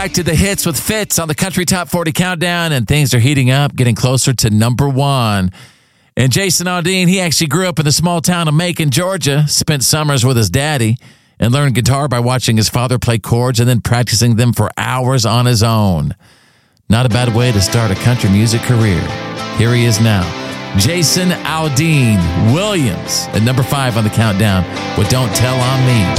back to the hits with Fitz on the Country Top 40 Countdown, and things are heating up, getting closer to number one. And Jason Aldean, he actually grew up in the small town of Macon, Georgia, spent summers with his daddy, and learned guitar by watching his father play chords and then practicing them for hours on his own. Not a bad way to start a country music career. Here he is now, Jason Aldean Williams, at number 5 on the countdown with Don't Tell on Me.